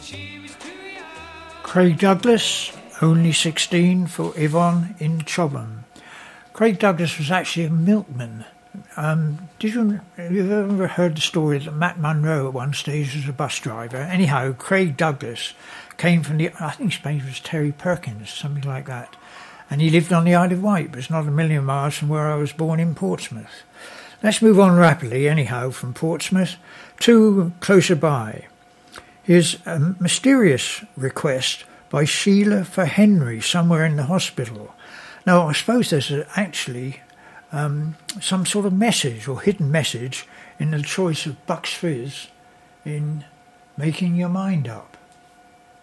Craig Douglas, only 16, for Yvonne in Chobham. Craig Douglas was actually a milkman. Have you ever heard the story that Matt Munro at one stage was a bus driver? Anyhow, Craig Douglas came from I think his name was Terry Perkins, something like that. And he lived on the Isle of Wight, but it's not a million miles from where I was born in Portsmouth. Let's move on rapidly, anyhow, from Portsmouth to closer by. Here's a mysterious request by Sheila for Henry, somewhere in the hospital. Now, I suppose there's actually some sort of message or hidden message in the choice of Bucks Fizz in Making Your Mind Up.